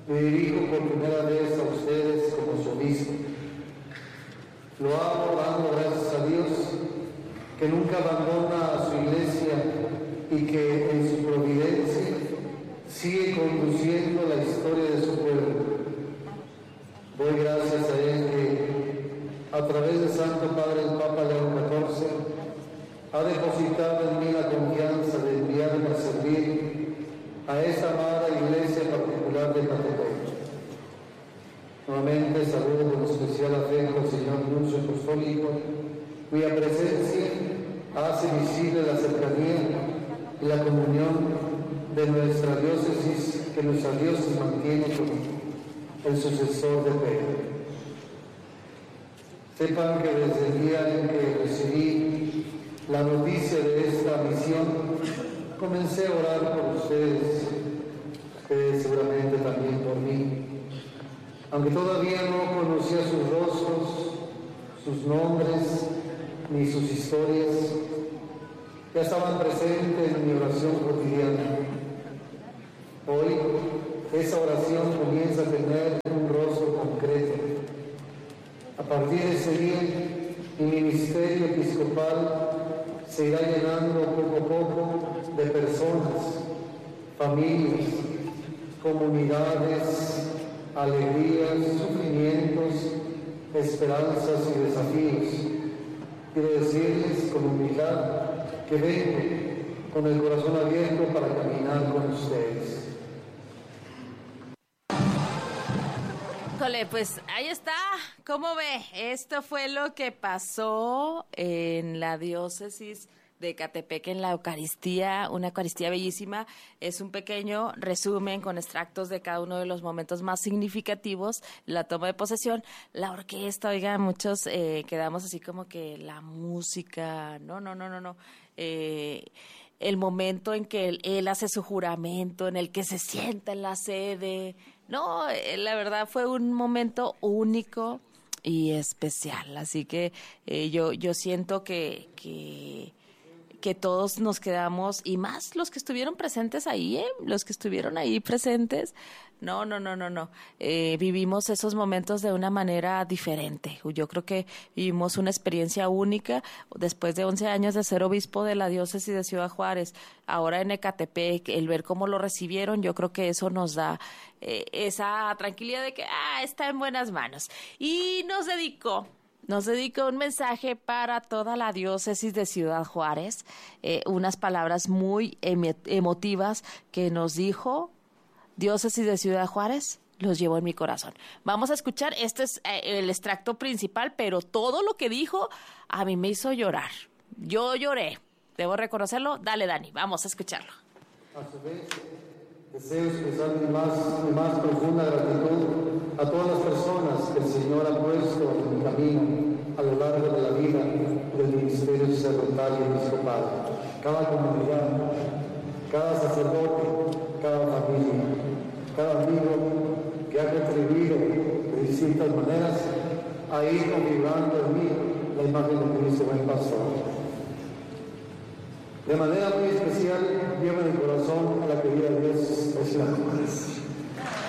Me dirijo por primera vez a ustedes como su obispo. Lo hago dando gracias a Dios, que nunca abandona a su iglesia y que en su providencia sigue conduciendo la historia de su pueblo. Doy gracias a Él que, a través del Santo Padre el Papa León XIV, ha depositado en mí la confianza de enviarme a servir a esta amada iglesia particular de Catepec. Nuevamente saludo con especial afecto al señor Nuncio Apostólico, cuya presencia hace visible la cercanía y la comunión de nuestra diócesis, que nuestra diócesis mantiene con el sucesor de Pedro. Sepan que desde el día en que recibí la noticia de esta misión, comencé a orar por ustedes seguramente también por mí. Aunque todavía no conocía sus rostros, sus nombres, ni sus historias, ya estaban presentes en mi oración cotidiana. Hoy, esa oración comienza a tener un rostro concreto. A partir de ese día, mi ministerio episcopal se irá llenando poco a poco de personas, familias, comunidades, alegrías, sufrimientos, esperanzas y desafíos. Quiero decirles con humildad que vengo con el corazón abierto para caminar con ustedes. Híjole, pues ahí está. ¿Cómo ve? Esto fue lo que pasó en la diócesis de Ecatepec en la Eucaristía, una Eucaristía bellísima. Es un pequeño resumen con extractos de cada uno de los momentos más significativos, la toma de posesión, la orquesta, oiga, muchos quedamos así como que la música, no. El momento en que él hace su juramento, en el que se sienta en la sede, no, la verdad fue un momento único y especial, así que yo siento que todos nos quedamos, y más los que estuvieron presentes ahí, los que estuvieron ahí presentes, no. Vivimos esos momentos de una manera diferente. Yo creo que vivimos una experiencia única después de 11 años de ser obispo de la diócesis de Ciudad Juárez, ahora en Ecatepec, el ver cómo lo recibieron, yo creo que eso nos da esa tranquilidad de que está en buenas manos. Y nos dedicó un mensaje para toda la diócesis de Ciudad Juárez, unas palabras muy emotivas que nos dijo: diócesis de Ciudad Juárez, los llevo en mi corazón. Vamos a escuchar, este es el extracto principal, pero todo lo que dijo a mí me hizo llorar. Yo lloré, debo reconocerlo. Dale, Dani, vamos a escucharlo. A su vez, deseo expresar mi más profunda gratitud a todas las personas que el Señor ha puesto en mi camino a lo largo de la vida del ministerio sacerdotal y episcopal. Cada comunidad, cada sacerdote, cada familia, cada amigo que ha contribuido de distintas maneras a ir configurando en mí la imagen de Cristo buen pastor. De manera muy especial, llevo en el corazón a la querida Dios de Ciudad Juárez.